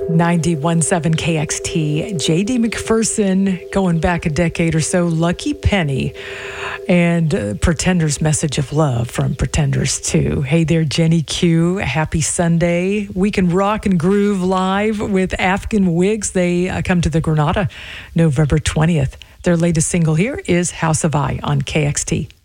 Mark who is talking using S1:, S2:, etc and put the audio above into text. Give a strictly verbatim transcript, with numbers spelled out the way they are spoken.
S1: ninety-one point seven K X T, J D McPherson, going back a decade or so, Lucky Penny, and uh, Pretenders' Message of Love from Pretenders two. Hey there, Jenny Q. Happy Sunday. We can rock and groove live with Afghan Wigs. They uh, come to the Granada November twentieth. Their latest single here is House of I on K X T.